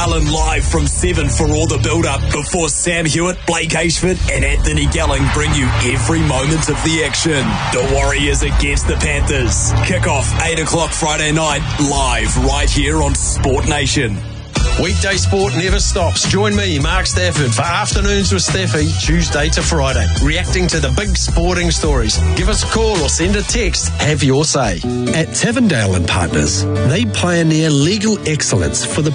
Gallen live from 7 for all the build-up before Sam Hewitt, Blake Ashford and Anthony Gelling bring you every moment of the action. The Warriors against the Panthers. Kick-off 8 o'clock Friday night, live right here on Sport Nation. Weekday sport never stops. Join me, Mark Stafford, for Afternoons with Staffy, Tuesday to Friday, reacting to the big sporting stories. Give us a call or send a text. Have your say. At Tavendale and Partners, they pioneer legal excellence for the